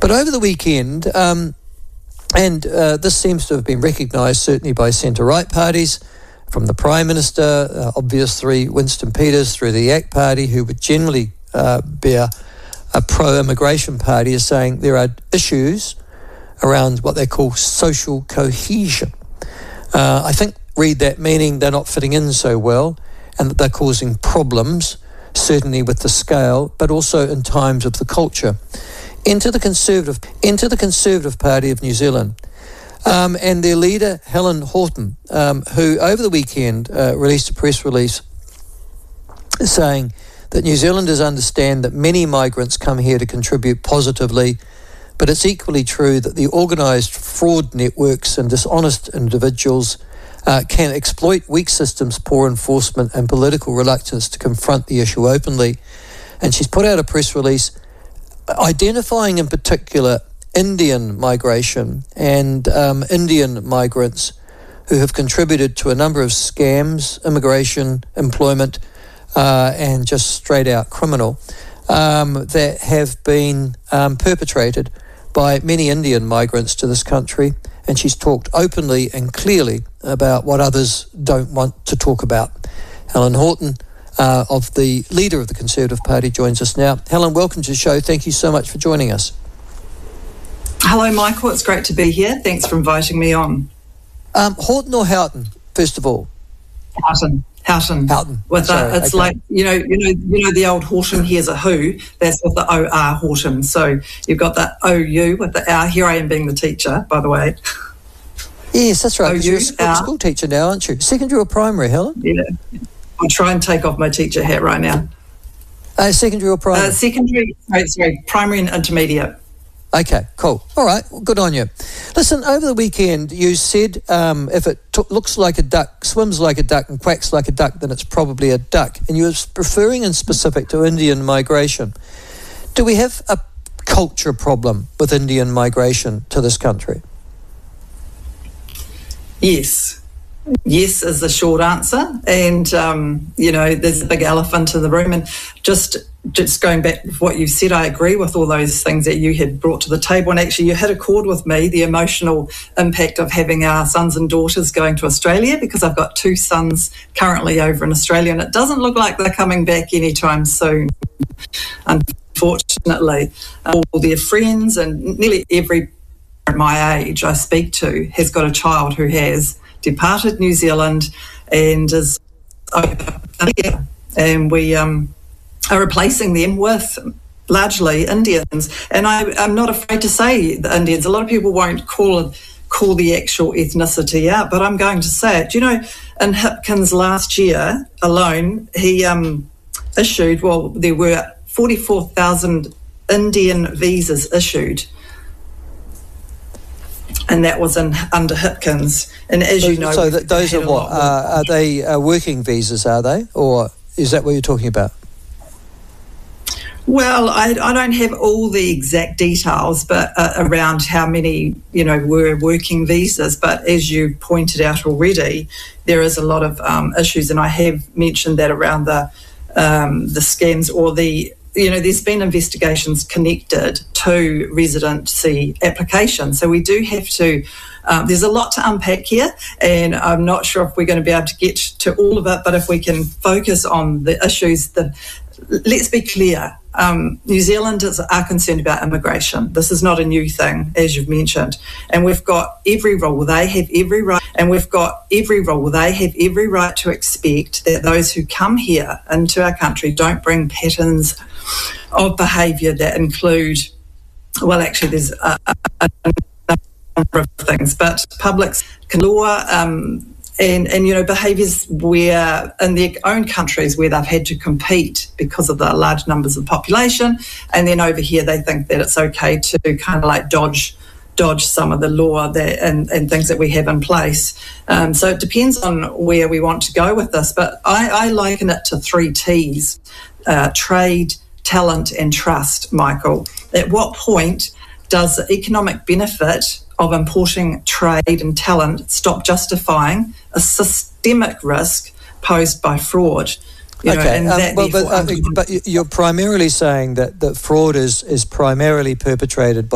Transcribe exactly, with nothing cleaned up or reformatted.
But over the weekend, um, and uh, this seems to have been recognised certainly by centre-right parties, from the Prime Minister, uh, obviously Winston Peters, through the ACT Party, who would generally uh, be a, a pro-immigration party, is saying there are issues around what they call social cohesion. Uh, I think, read that meaning they're not fitting in so well and that they're causing problems, certainly with the scale, but also in times of the culture. Enter the Conservative, enter the Conservative Party of New Zealand. Um, and their leader, Helen Horton, um, who over the weekend uh, released a press release saying that New Zealanders understand that many migrants come here to contribute positively, but it's equally true that the organised fraud networks and dishonest individuals uh, can exploit weak systems, poor enforcement and political reluctance to confront the issue openly. And she's put out a press release identifying in particular Indian migration and um, Indian migrants who have contributed to a number of scams, immigration, employment, uh, and just straight out criminal um, that have been um, perpetrated by many Indian migrants to this country. And she's talked openly and clearly about what others don't want to talk about. Helen Horton, uh, of the leader of the Conservative Party, joins us now. Helen, welcome to the show. Thank you so much for joining us. Hello, Michael. It's great to be here. Thanks for inviting me on. Um, Horton or Houghton, first of all? Houghton. Houghton. Houghton. With Sorry, a, it's okay. like, you know, you know, you know the old Horton, here's a who, that's with the O R Horton. So you've got the O U with the R. Here I am being the teacher, by the way. Yes, that's right. O U, You're a school, school teacher now, aren't you? Secondary or primary, Helen? Yeah. I'll try and take off my teacher hat right now. Uh, secondary or primary? Uh, secondary, sorry, sorry, primary and intermediate. Okay, cool. All right, well, good on you. Listen, over the weekend you said um, if it t- looks like a duck, swims like a duck and quacks like a duck, then it's probably a duck. And you were referring in specific to Indian migration. Do we have a culture problem with Indian migration to this country? Yes. Yes is the short answer. And, um, you know, there's a big elephant in the room. And just just going back to what you said, I agree with all those things that you had brought to the table. And actually, you hit a chord with me, the emotional impact of having our sons and daughters going to Australia, because I've got two sons currently over in Australia, and it doesn't look like they're coming back anytime soon, unfortunately. All their friends and nearly every parent my age I speak to has got a child who has departed New Zealand and is over here. And we um, are replacing them with largely Indians. And I, I'm not afraid to say the Indians. A lot of people won't call call the actual ethnicity out, but I'm going to say it. Do you know, in Hipkins last year alone, he um, issued, well, there were forty-four thousand Indian visas issued. And that was in under Hipkins. And as So, you know... so th- those are what? Uh, are they uh, working visas, are they? Or is that what you're talking about? Well, I, I don't have all the exact details but uh, around how many, you know, were working visas. But as you pointed out already, there is a lot of um, issues. And I have mentioned that around the um, the scams or the... You know, there's been investigations connected to residency applications. So we do have to, um, there's a lot to unpack here, and I'm not sure if we're going to be able to get to all of it, but if we can focus on the issues, that, let's be clear, um, New Zealanders are concerned about immigration. This is not a new thing, as you've mentioned, and we've got every role, they have every right, and we've got every role, they have every right to expect that those who come here into our country don't bring patterns of behaviour that include, well, actually there's a, a, a number of things, but public law um, and, and, you know, behaviours where in their own countries where they've had to compete because of the large numbers of population, and then over here they think that it's okay to kind of like dodge dodge some of the law that and, and things that we have in place. Um, so it depends on where we want to go with this, but I, I liken it to three T's, uh, trade, talent and trust, Michael. At what point does the economic benefit of importing trade and talent stop justifying a systemic risk posed by fraud? You know, okay, and um, that well, but, uh, therefore- but you're primarily saying that, that fraud is, is primarily perpetrated by